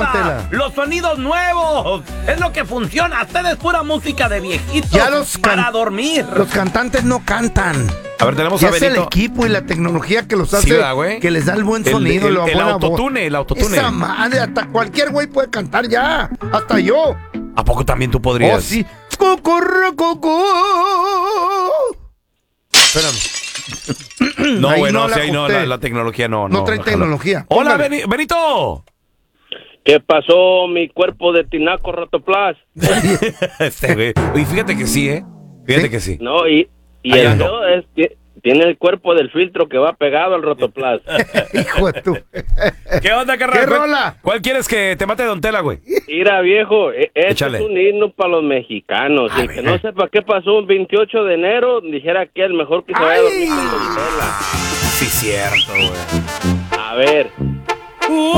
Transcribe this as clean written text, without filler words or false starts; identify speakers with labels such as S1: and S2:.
S1: Don Tela.
S2: Los sonidos nuevos. Es lo que funciona. Ustedes pura música de viejitos
S1: Ya
S2: para dormir.
S1: Los cantantes no cantan.
S3: A ver, tenemos
S1: Ya
S3: a
S1: es
S3: Benito.
S1: el equipo y la tecnología que los hace,
S3: Sí, güey.
S1: que les da el buen sonido.
S3: El
S1: buena voz.
S3: autotune, el autotune.
S1: Esa madre, hasta cualquier güey puede cantar ya. Hasta yo.
S3: ¿A poco también tú podrías?
S1: Oh, sí. Cucurrucucú.
S3: Espérame. No,
S1: Ahí
S3: güey,
S1: no
S3: no,
S1: la
S3: sí, ahí no,
S1: ajusté.
S3: la tecnología no.
S1: No trae tecnología.
S3: Hola,
S1: Póngale.
S3: Benito.
S4: ¿Qué pasó, mi cuerpo de tinaco rotoplas?
S3: Güey. Y fíjate que sí, ¿eh? Fíjate
S1: ¿Sí?
S3: que sí.
S4: No, y
S3: Ahí
S4: el
S3: ando.
S4: dedo tiene el cuerpo del filtro que va pegado al rotoplas.
S1: Hijo de tu.
S3: ¿Qué onda, carnal?
S1: ¿Qué rola?
S3: ¿Cuál quieres que te mate Don Tela, güey?
S4: Mira, viejo, este
S3: Échale.
S4: es un himno para los mexicanos. Y el que no sepa qué pasó un 28 de enero, dijera que el mejor que se vaya a dormir con Don Tela.
S3: Sí, cierto, güey.
S4: A ver.